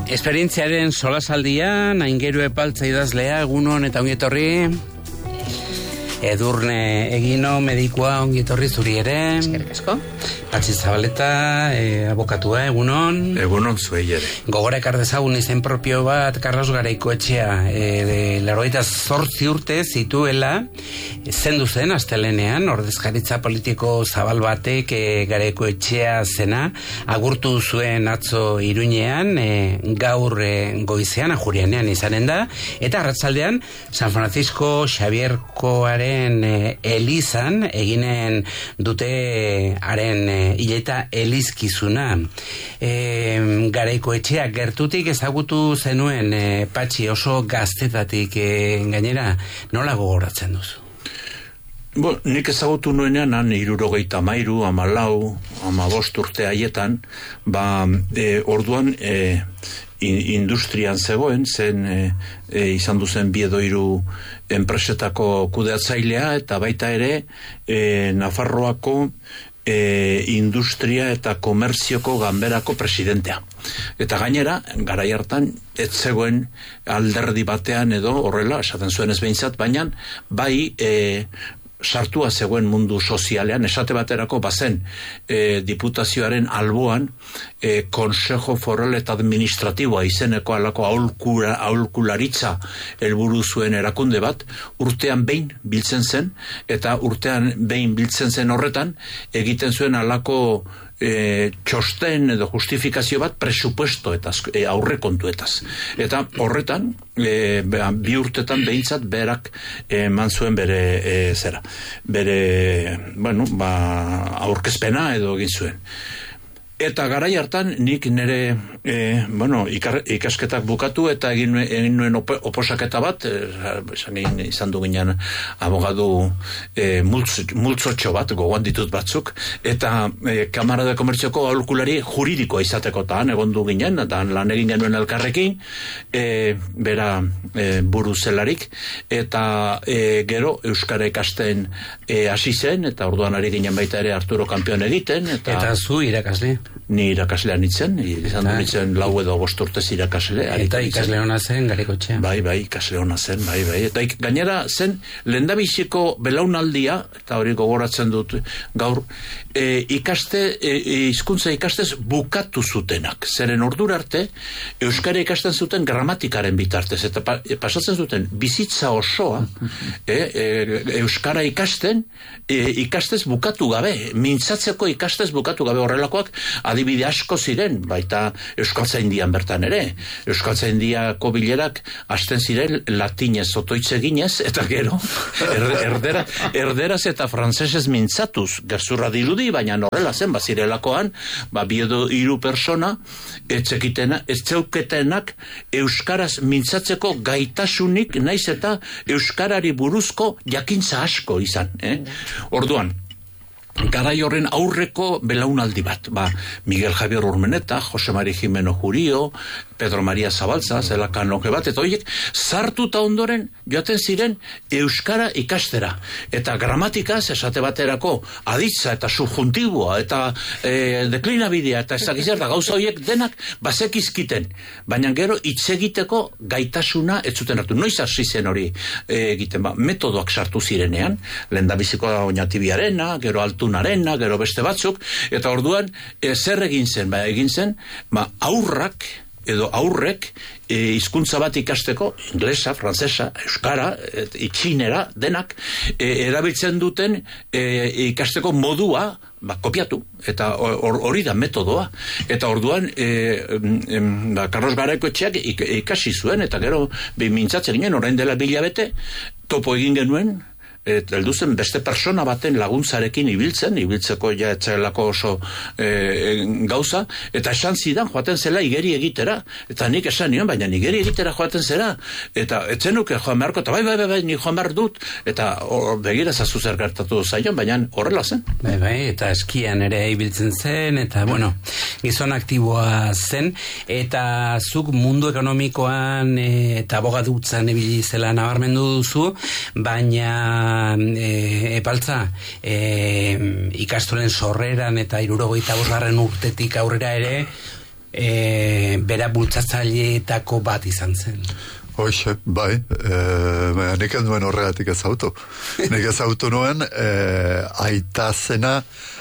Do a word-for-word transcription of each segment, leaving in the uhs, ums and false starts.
Esperientziaren solasaldian, Aingeru Epaltza idazlea, egunon eta ongietorri. Edurne Egino, medikua, ongietorri zuri ere. Eskerrik asko. Patxi Zabaleta, eh, abokatua, egunon. Egunon zuei ere. Gogora ekar dezagun izen propio bat, Carlos Garaikoetxea, eh, laurogeita zortzi urte zituela, zendu zen astelenean, ordezkaritza politiko zabal batek eh, Garaikoetxea zena, agurtu zuen atzo Iruñean, eh, gaur eh, goizean, ajurianean izanen da, eta arratsaldean San Francisco Xabierkoaren eh, elizan, eginen dute haren eh, hileta elizkizuna. E, Garaikoetxea gertutik ezagutu zenuen e, Patxi, oso gaztetatik e, gainera, nola gogoratzen duzu? Bo, nik ezagutu nuenean, han hirurogeita hamairu, hamalau, hamabost urte haietan, ba, e, orduan e, industrian zegoen, zen e, e, izan duzen bi edo hiru enpresetako kudeatzailea, eta baita ere e, Nafarroako E, industria eta komerzioko ganberako presidentea. Eta gainera, garai hartan, ez zegoen alderdi batean edo horrela, esaten zuen ez behintzat, baina bai e, sartua zegoen mundu sozialean, esate baterako bazen e, diputazioaren alboan e, Consejo Foral eta Administratiboa izeneko alako aholkura, aholkularitza helburu zuen erakunde bat, urtean behin biltzen zen, eta urtean behin biltzen zen horretan, egiten zuen alako E, txosten edo justifikazio bat presupuesto eta e, aurrekontuetaz. Eta horretan e, bi urtetan behintzat berak eman zuen bere e, zera. Bere, bueno, ba, aurkezpena edo egin zuen. Eta garai hartan nik nire e, bueno, ikar, ikasketak bukatu eta egin, egin nuen op, oposaketa bat, e, izan du ginen abogadu e, multz, multzotxo bat, gogoan ditut batzuk, eta e, Kamara de Komertzioko aholkulari juridikoa izateko eta egon du ginen, eta lan egin genuen elkarrekin, e, bera e, buru zelarik, eta e, gero Euskara ikasten e, hasi zen, eta orduan ari ginen baita ere Arturo Kampion egiten. Eta, eta zu irakasle? Ni irakaslean nintzen, izan du nintzen lau edo bost urtez irakasle. Eta ikasle hona zen Garaikoetxea. Bai, bai, ikasle hona zen, bai, bai. Eta gainera zen, lehendabiziko belaunaldia, eta hori gogoratzen dut gaur, e, ikaste, e, hizkuntza ikastez bukatu zutenak. Zeren ordura arte, Euskara ikasten zuten gramatikaren bitartez, eta pa, pasatzen zuten bizitza osoa, e, e, Euskara ikasten, e, ikastez bukatu gabe, mintzatzeko ikastez bukatu gabe, horrelakoak adibide asko ziren, baita Euskaltzaindian bertan ere. Euskaltzaindiako bilerak hasten ziren latinez otoitze ginez, eta gero er, erdera, erderaz eta frantsesez mintzatuz, gezurra dirudi, baina horrela zen, bazirelakoan, ba, bi edo hiru persona, etzekitena, etzeuketenak Euskaraz mintzatzeko gaitasunik, naiz eta Euskarari buruzko jakintza asko izan. Eh? Orduan, garai horren aurreko belaunaldi bat, ba, Miguel Javier Urmeneta, Jose Mari Jimeno Jurio, Pedro Maria Zabaltza, zelakan loke bat, eta horiek sartuta ondoren joaten ziren Euskara ikastera. Eta gramatikaz, esate baterako, aditza eta subjuntibua, eta e, deklinabidea, eta ezakizar, da gauza horiek denak bazekizkiten. Baina gero hitz egiteko gaitasuna ez zuten hartu. Noiz hasi zen hori e, egiten, ba, metodoak sartu zirenean, lehendabiziko Oñatibiarena, gero Altunarena, gero beste batzuk, eta orduan e, zer egin zen, ba, egin zen, ba, aurrak, edo aurrek e, hizkuntza bat ikasteko, inglesa, frantsesa, euskara, e, itxinera, denak, e, erabiltzen duten e, ikasteko modua, ba, kopiatu, eta hori or, da metodoa. Eta orduan, e, e, ba, Carlos Garaikoetxeak ik, ikasi zuen, eta gero, mintzatzen ginen, orain dela bilabete, topo egin genuen, eta helduzen beste persona baten laguntzarekin ibiltzen, ibiltzeko ja etzelako oso e, gauza, eta esan zidan joaten zela igeri egitera, eta nik esan nion, baina igeri egitera joaten zera, eta etzenuke joan beharko, eta bai, bai, bai, bai, ni joan behar dut, eta or, begira zazu zer gertatu zaion, baina horrela zen. Bai, bai, eta eskian ere ibiltzen zen, eta, bueno, gizon aktiboa zen, eta zuk mundu ekonomikoan e, eta abogadutzan ibili zela nabarmendu duzu, baina E, epaltza e, ikastolen sorreran eta hirurogeita bosgarren urtetik aurrera ere e, bera bultzatzaileetako bat izan zen. Hoxe, bai, e, nik ez nuen horregatik ezautu. Nik ezautu nuen e, aita zena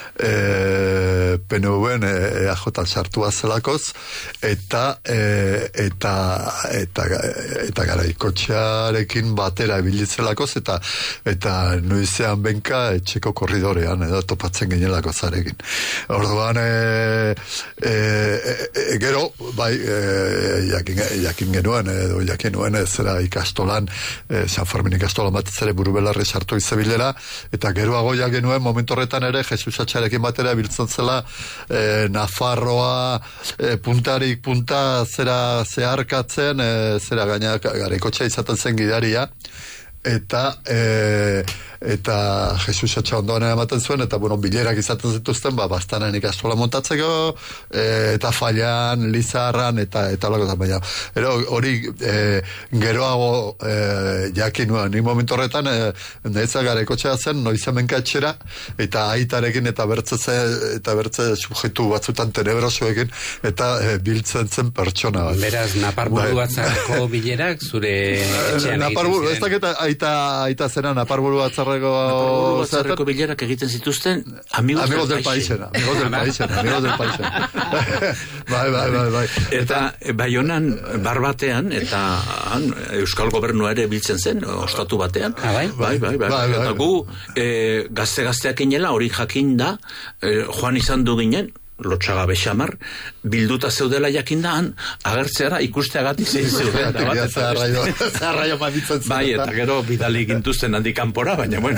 e, P N V-en E A J sartua zelakoz, eta e, eta eta eta Garaikotxearekin batera ibiltzelakoz, eta eta noizean benka etxeko korridorean edo topatzen ginelako zarekin. Orduan e, e, e, gero bai e, jakin, jakin genuen edo jakin nuen zera ikastolan e, San Fermin ikastolan bat zere buru belarri sartu izabilera, eta geroago ja genuen momentu horretan ere Jesus Atxarekin batera biltzen zela e, Nafarroa e, puntarik punta zera zeharkatzen e, zera gaina Garaikotxea izaten zen gidaria, eta e, eta Jesus Atxa ondoan ematen zuen, eta bueno, bilerak izaten zituzten, ba, bastanen ikastola montatzeko, e, eta Fallan, Lizarran, eta eta olako zan, baina ero, hori e, geroago e, jakin nuen, ni momentu horretan e, nahitza Garaikotxea zen, noizemenka etxera, eta aitarekin, eta bertze eta bertze subjektu batzutan tenebrosoekin, eta e, biltzen zen pertsona bat. Beraz, Naparburu batzarreko bilerak zure etxean egiten ziren. Ez daketa aita, aita zena Naparburu batzarreko Naparburu batzarreko bilerak egiten zituzten amigos, amigos del, del paisen. Amigos del paisen, amigos del paisen. Bai, bai, bai, bai. Eta Baionan bar batean, eta han, Euskal Gobernua ere biltzen zen, ostatu batean. Ah, bai? Bai, bai, bai. Bai, bai. Eta gu, e, gazte-gazteak inela, hori jakin da, e, joan izan du ginen, lotxaga bexamar, bilduta zeudela jakindan, agertzeara ikusteagatik zein zeudela. Zarraio maditzen zen. Bai, eta gero bidali gintuzten handik kanpora, baina bueno.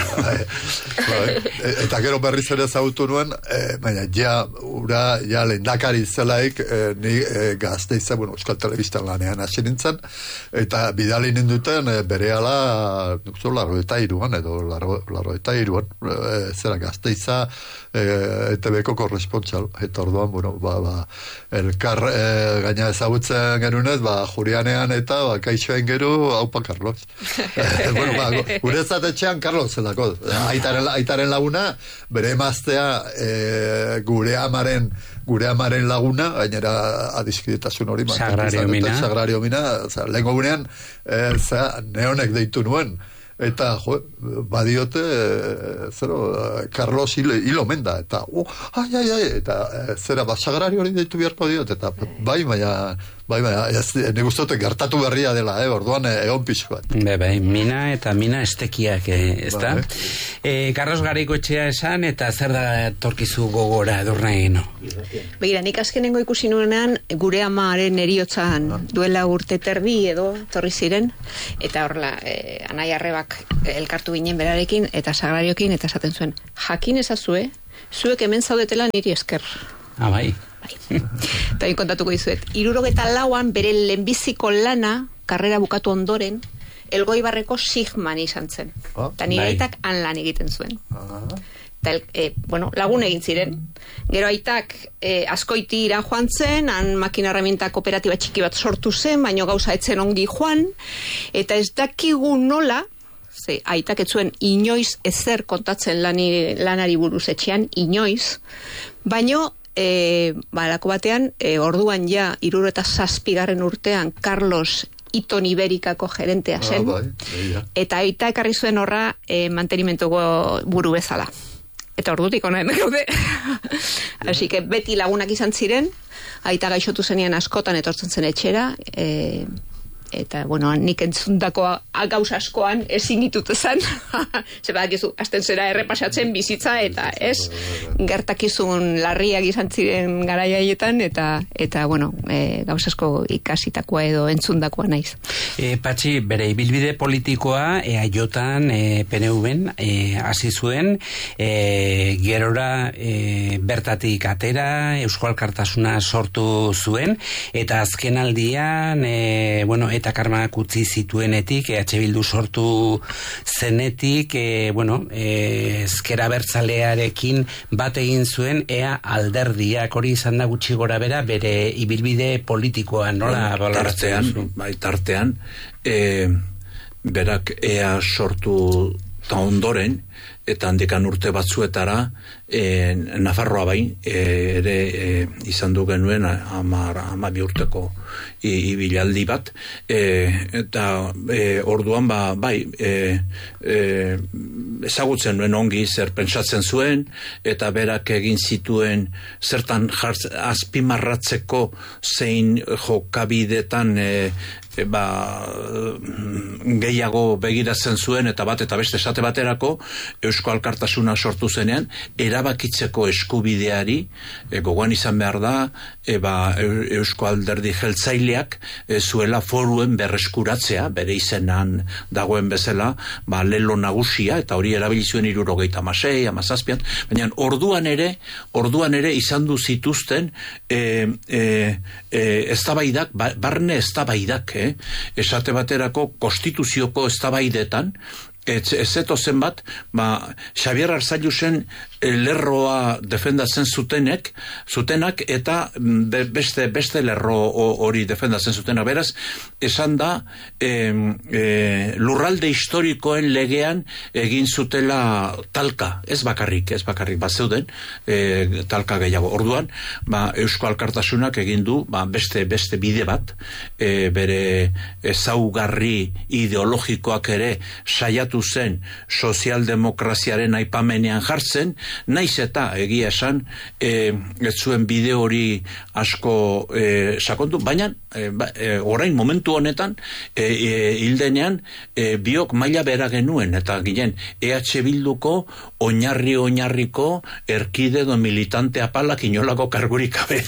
Eta gero berriz ere zautu nuen, e, baina ja, ura, ja lehendakari zelaik, e, ni e, gazte izan, bueno, Euskal Telebistan lanean hasi nintzen, eta bidali ninduten e, berehala, nukzo, larro eta iruan, edo larro, larro eta iruan, e, zera gazte izan, e, E T B-ko korrespontsal, eta orduan, bueno, ba, ba, elkar e, gaina ezagutzen genunez, ba, Jurianean eta ba, kaixoen gero, haupa Carlos. e, bueno, ba, gure zatetxean Carlos zelako. Aitaren, aitaren laguna, bere emaztea e, gure amaren gure amaren laguna, gainera adiskidetasun hori. Sagrario mina. Sagrario mina, lehenko gunean, e, neonek deitu nuen. Eta, jo, badiote, e, zero, Carlos hilo, hilo menda, eta, oh, ai, ai, ai, eta, e, zera, basagrari hori deitu beharko diot, eta, bai, baina, bai, baina, ne guztote gertatu berria dela, eh, orduan, egon pixko bat. Be, bai, mina eta mina estekiak, eh, ez da? Bai. E, Carlos Garaikotxea esan, eta zer da torkizu gogora edurna egin, no? Begira, nik azkenengo ikusi nuenean, gure amaren eriotzan duela urte terdi edo, torri ziren, eta horrela, e, anai arrebak elkartu ginen berarekin, eta Sagrariokin, eta esaten zuen, jakin ezazue, zuek hemen zaudetela niri esker. Ah, bai. Bai. Eta kontatuko dizuet, hirurogeta lauan bere lehenbiziko lana, karrera bukatu ondoren, Elgoibarreko Sigman izan zen. Oh, eta nire aitak han lan egiten zuen. Eta, e, bueno, lagun egin ziren. Gero aitak e, Azkoiti ira joan zen, han makina herramienta kooperatiba txiki bat sortu zen, baino gauza etzen ongi joan, eta ez dakigu nola, ze, aitak ez zuen inoiz ezer kontatzen lani, lanari buruz etxean, inoiz, baino E, balako batean, e, orduan ja iruro eta zazpigarren urtean Carlos Iton Iberikako gerentea zen, ah, bai, eta aita ekarri zuen horra e, mantenimentuko buru bezala. Eta ordutik honen gaude. Así que beti lagunak izan ziren, aita gaixotu zenean askotan etortzen zen etxera, e, eta, bueno, nik entzundako gauz askoan ezin ditut ezan, zeba dakizu, azten zera errepasatzen bizitza, eta ez, gertakizun larriak izan ziren garaiaietan, eta, eta bueno, e, gauz asko ikasitakoa edo entzundakoa naiz. E, Patxi, bere ibilbide politikoa, e, aiotan, e, P N V-en, e, hasi zuen, e, gerora e, bertatik atera, Eusko Alkartasuna sortu zuen, eta azken aldian, e, bueno, eta karmanak utzi zituenetik, E H Bildu sortu zenetik, e, bueno, e, ezkera bertzalearekin bat egin zuen, ea alderdiak hori izan da gutxi gora bera, bere ibilbide politikoan, nola? Bueno, tartean, bai, tartean, e, berak ea sortu ta ondoren, eta handikan urte batzuetara, e, Nafarroa bain, e, ere e, izan du genuen amar, ama bi urteko ibilaldi bat, e, eta e, orduan ba, bai, e, e, ezagutzen nuen ongi zer pentsatzen zuen, eta berak egin zituen zertan jartz, azpimarratzeko zein jokabidetan e, E, ba, gehiago begiratzen zuen eta bat eta beste esate baterako Eusko Alkartasuna sortu zenean erabakitzeko eskubideari e, gogoan izan behar da e, ba, Eusko Alderdi Jeltzaileak e, zuela foruen berreskuratzea bere izenan dagoen bezala ba, lelo nagusia eta hori erabili zuen hirurogeita hamasei, hamazazpian, baina orduan ere orduan ere izan du zituzten e, e, e, eztabaidak, ba, barne eztabaidak eh? Esate baterako konstituzioko eztabaidetan ez eto zenbat, ba, Xabier Arzailusen lerroa defendatzen zutenek, zutenak eta be, beste, beste lerro hori defendatzen zutenak. Beraz, esan da e, e, lurralde historikoen legean egin zutela talka, ez bakarrik, ez bakarrik, bat zeuden e, talka gehiago. Orduan, ba, Eusko Alkartasunak egin du ba, beste, beste bide bat, e, bere ezaugarri ideologikoak ere saiatu zen sozialdemokraziaren aipamenean jartzen, naiz eta egia esan e, ez zuen bide hori asko e, sakondu, baina e, ba, e, orain momentu honetan e, e, hildenean e, biok maila bera genuen, eta ginen E H Bilduko oinarri oinarriko erkide do militante apalak inolako kargurik gabe.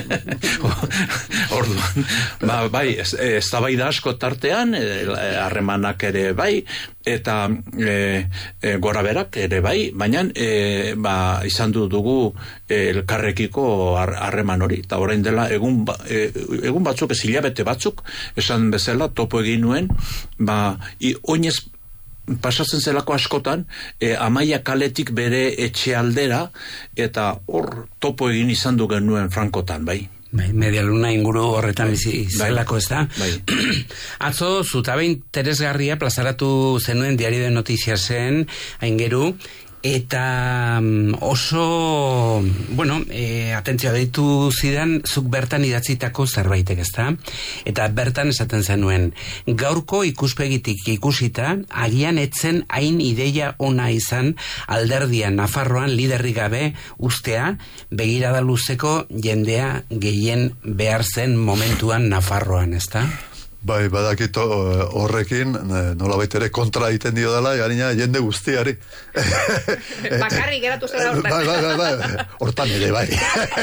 Orduan, ba, bai, ez, ez da bai da asko tartean, harremanak ere bai, eta e, e, gora berak ere bai, baina e, ba, izan du dugu elkarrekiko harreman hori, eta orain dela egun, ba, e, egun batzuk, ez hilabete batzuk, esan bezala topo egin nuen, ba, i, oinez pasatzen zelako askotan, e, Amaia kaletik bere etxe aldera, eta hor topo egin izan du genuen Frankotan, bai. Bai, media luna inguru horretan bizi zelako, ez da? Bai. Atzo, zutabe interesgarria plazaratu zenuen Diario de Notiziasen, aingeru, eta oso, bueno, e, atentzioa deitu zidan, zuk bertan idatzitako zerbaitek, ezta? Eta bertan esaten zenuen, gaurko ikuspegitik ikusita, agian etzen hain ideia ona izan alderdian Nafarroan liderrik gabe ustea, begirada luzeko jendea gehien behar zen momentuan Nafarroan, ezta? Bai, badakito horrekin, nola baitere kontra egiten dio dela, garina jende guztiari. Bakarri geratu zera hortan. Bai, bai, bai, bai, hortan ere, bai.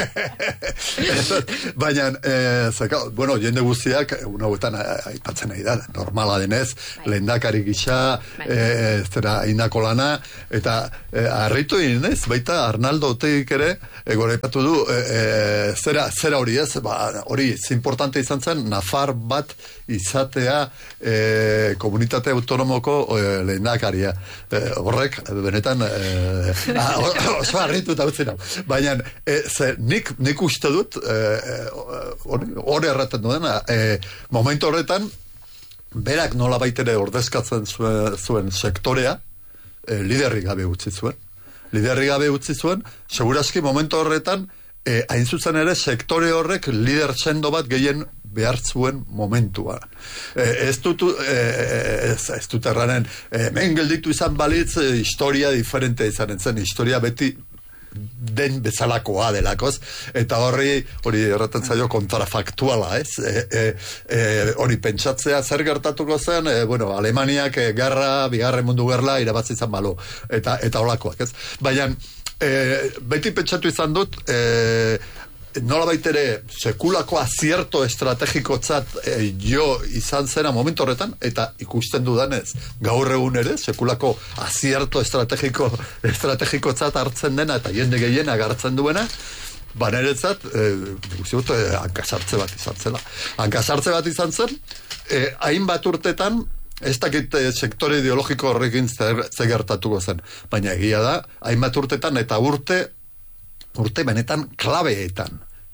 Baina, eh, zaka, bueno, jende guztiak, una hauetan aipatzen nahi da, normala denez, bai. Lehendakari gisa, bai. eh, zera, indako lana, eta eh, harritu inez, baita Arnaldo Otegik ere, egora ipatu du, eh, eh, zera, zera hori ez, ba, hori, importante izan zen, Nafar bat izatea e, komunitate autonomoko e, lehendakaria. E, horrek, benetan, e, oso harritu eta utzin hau. Baina, e, ze, nik, nik uste dut, hori erraten duen, e, momentu horretan, berak nola baitere ordezkatzen zuen, zuen sektorea, e, liderrik gabe utzi zuen. Liderrik gabe utzi zuen, seguraski momentu horretan, e, hain zuzen ere, sektore horrek lider sendo bat gehien behar zuen momentua. E, ez dut e, ez, ez dut erranen e, men gelditu izan balitz e, historia diferente izanen zen, historia beti den bezalakoa delakoz, eta horri hori erraten zaio kontrafaktuala, ez? E, e, e, hori pentsatzea zer gertatuko zen, e, bueno, Alemaniak e, gerra, bigarren mundu gerla irabazi izan balo, eta, eta holakoak, ez? Baina, e, beti pentsatu izan dut, e, nola baitere sekulako azierto estrategikotzat e, jo izan zena momentu horretan, eta ikusten dudanez gaur egun ere sekulako azierto estrategiko estrategikotzat hartzen dena eta jende gehien agartzen duena, baneretzat e, guztiut e, hankasartze bat izan zela. Hankasartze bat izan zen, e, hainbat urtetan ez dakit e, sektore ideologiko horrekin zer, zer gertatuko zen, baina egia da, hainbat urtetan eta urte urte benetan klabeetan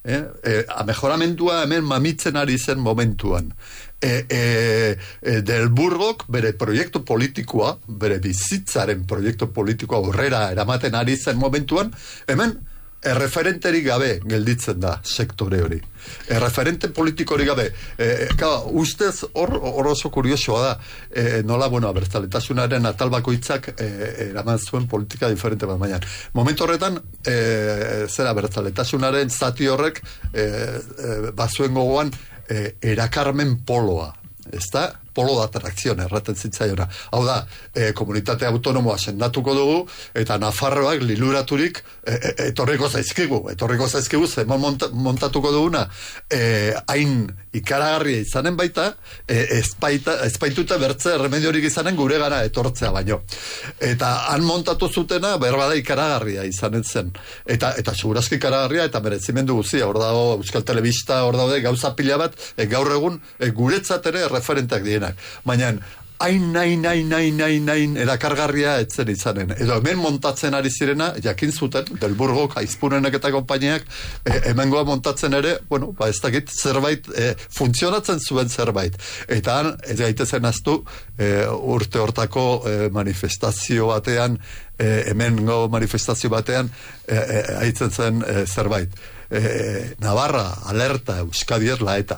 Eh? E, mejoramendua hemen mamitzen ari zen momentuan. E, e, e, Del Burgok bere proiektu politikoa, bere bizitzaren proiektu politikoa aurrera eramaten ari zen momentuan, hemen erreferenterik gabe gelditzen da sektore hori. Erreferente politikorik gabe. E, ka, ustez hor, hor oso kuriosoa da, e, nola, bueno, abertzaletasunaren atal bakoitzak e, eraman zuen politika diferente bat baina. Momentu horretan, e, zera abertzaletasunaren zati horrek e, e, bazuen gogoan e, erakarmen poloa. Ez da? Polo da atrakzion, erraten zitzaiona. Hau da, e, komunitate autonomoa sendatuko dugu, eta Nafarroak liluraturik e, e, etorriko zaizkigu. Etorriko zaizkigu, zemon monta, montatuko duguna, e, hain ikaragarria izanen baita, e, ezpaita, ezpaituta bertze remediorik izanen gure gara etortzea baino. Eta han montatu zutena, berbada ikaragarria izanen zen. Eta, eta segurazki ikaragarria, eta merezimendu guzia, hor dago Euskal Telebista, hor daude gauza pila bat, e, gaur egun, e, guretzat ere referenteak diena. Baina, hain, nain, nain, nain, nain, nain, erakargarria etzen izanen. Edo hemen montatzen ari zirena, jakin zuten, Del Burgok, Aizpunenek eta konpainiak, e, hemengoa montatzen ere, bueno, ba ez dakit, zerbait, e, funtzionatzen zuen zerbait. Eta han, ez gaitezen aztu, e, urte hortako e, manifestazio batean, e, hemengo manifestazio batean, e, e, haitzen zen e, zerbait. E, Navarra, alerta, Euskadi erla eta...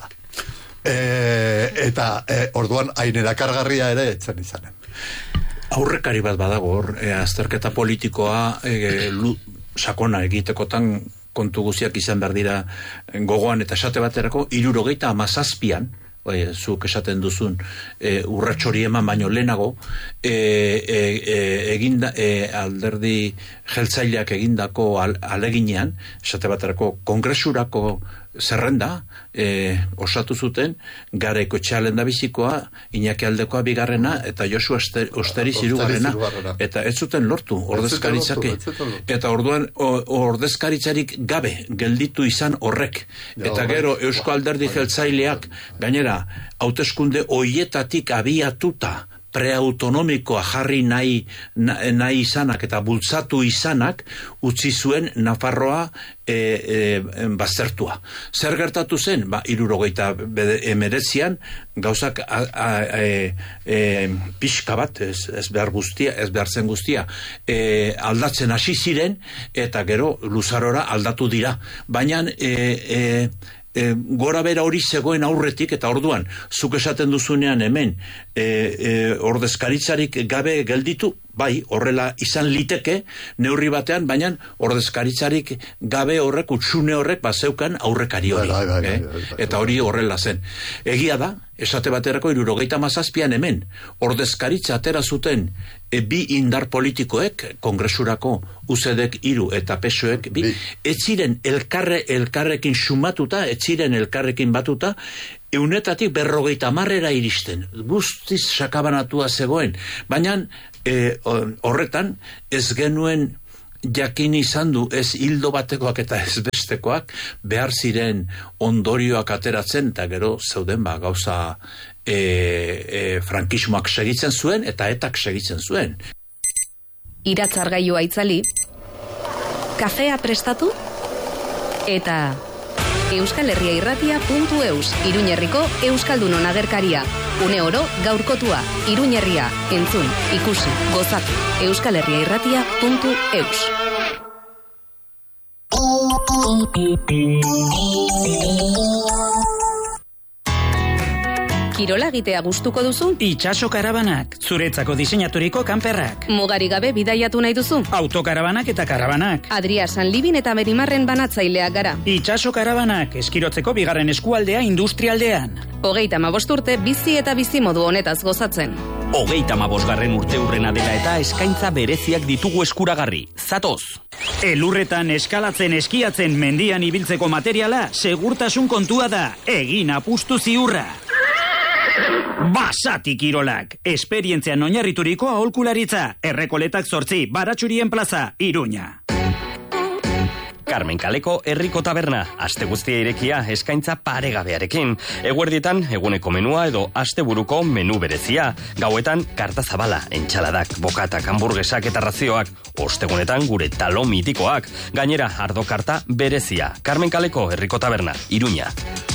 E, eta e, orduan hain erakargarria ere etzen izanen. Aurrekari bat badago hor, e, azterketa politikoa e, lu, sakona egitekotan kontu guziak izan behar dira gogoan eta esate baterako hirurogeita hamazazpian, e, zuk esaten duzun e, urratxori eman baino lehenago, e, e, e, eginda, e, alderdi jeltzaileak egindako al, aleginean, esate baterako kongresurako zerrenda e, osatu zuten Garaiko Etxea lehendabizikoa, Iñaki Aldekoa bigarrena eta Josu Osteri hirugarrena, eta ez zuten lortu ordezkaritzake, eta orduan ordezkaritzarik gabe gelditu izan horrek, eta gero Eusko Alderdi Jeltzaileak gainera hauteskunde hoietatik abiatuta preautonomikoa jarri nahi, nahi izanak eta bultzatu izanak utzi zuen Nafarroa e, e, baztertua. Zer gertatu zen? Ba, irurogeita emeretzian gauzak a, a, e, e, pixka bat, ez, ez behar guztia, ez behar zen guztia, e, aldatzen hasi ziren eta gero luzarora aldatu dira. Baina e, e, E, gora bera hori zegoen aurretik, eta orduan, zuk esaten duzunean hemen, e, e, ordezkaritzarik gabe gelditu, bai, horrela izan liteke, neurri batean, baina ordezkaritzarik gabe horrek, utsune horrek, bazeukan aurrekari hori. Bai, bai, bai, bai, bai, bai. Eta hori horrela zen. Egia da, esate baterako hirurogeita hamazazpian hemen, ordezkaritza atera zuten e, bi indar politikoek, kongresurako U Z Dek hiru eta P S Oek bi, ez ziren elkarre, elkarrekin sumatuta, ez ziren elkarrekin batuta, eunetatik berrogeita marrera iristen. Guztiz sakabanatua zegoen. Baina e, horretan ez genuen jakin izan du ez hildo batekoak eta ez bestekoak behar ziren ondorioak ateratzen, eta gero zeuden ba gauza e, e, frankismoak segitzen zuen eta etak segitzen zuen. Iratzargailua itzali, kafea prestatu, eta Euskal Herria Irratia puntu eus, Iruñerriko Euskaldunon agerkaria. Une oro gaurkotua, Iruñerria, entzun, ikusi, gozatu. Euskal Herria Irratia puntu eus. Kirola egitea gustuko duzu? Itxaso karabanak, zuretzako diseinaturiko kanperrak. Mugari gabe bidaiatu nahi duzu? Autokarabanak eta karabanak. Adria Sanlibin eta Berimarren banatzaileak gara. Itxaso karabanak, eskirotzeko bigarren eskualdea industrialdean. Hogeita hamabost urte bizi eta bizimodu honetaz gozatzen. Hogeita hamabosgarren urte hurrena dela eta eskaintza bereziak ditugu eskuragarri. Zatoz! Elurretan eskalatzen, eskiatzen, mendian ibiltzeko materiala, segurtasun kontua da. Egin apustu ziurra. Basati Kirolak, esperientzian oinarrituriko aholkularitza, Errekoletak zortzi, Baratxurien plaza, Iruña. Carmen Kaleko herriko taberna, aste guztia irekia eskaintza paregabearekin. Eguerdietan eguneko menua edo asteburuko menu berezia. Gauetan karta zabala, entxaladak, bokatak, hamburguesak eta razioak. Ostegunetan gure talo mitikoak. Gainera, ardo karta berezia. Carmen Kaleko herriko taberna, Iruña.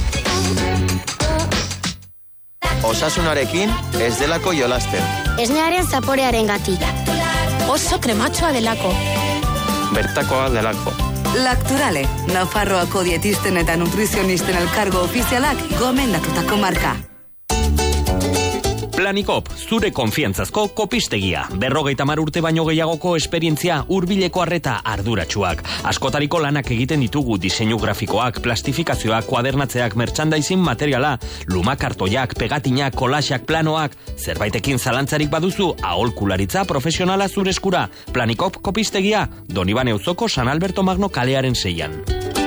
Osasunarekin ez delako jolasten. Esnearen zaporearen gatik. Oso krematxoa delako. Bertakoa delako. Lacturale, Nafarroako dietisten eta nutrizionisten elkargo ofizialak gomendatutako marka. Planikop, zure konfiantzazko kopistegia. Berrogeita mar urte baino gehiagoko esperientzia, hurbileko arreta arduratsuak. Askotariko lanak egiten ditugu diseinu grafikoak, plastifikazioak, kuadernatzeak, merchandising materiala, lumakartoiak, pegatinak, kolaxak, planoak. Zerbaitekin zalantzarik baduzu, aholkularitza profesionala zure eskura. Planikop kopistegia, Donibane auzoko San Alberto Magno kalearen seian.